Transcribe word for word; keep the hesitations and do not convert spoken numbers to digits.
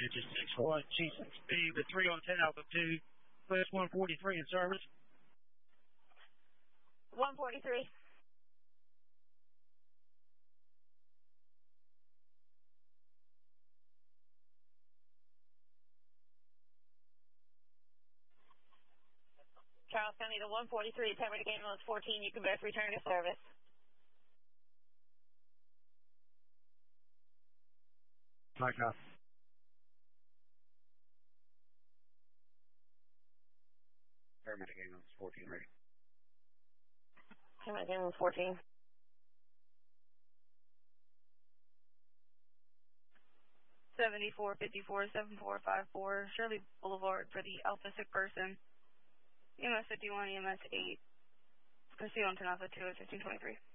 Digit six one, G six B with three on ten, Alpha two, West one forty-three in service. one forty-three. Charles County to one forty-three, paramedic ambulance fourteen, you can both return to service. Mike off. Paramedic ambulance fourteen ready. Paramedic ambulance fourteen. seventy-four fifty-four, seven four five four, Shirley Boulevard for the Alpha sick person. E M S fifty-one, E M S eight. Proceed on to Alpha two at fifteen twenty-three.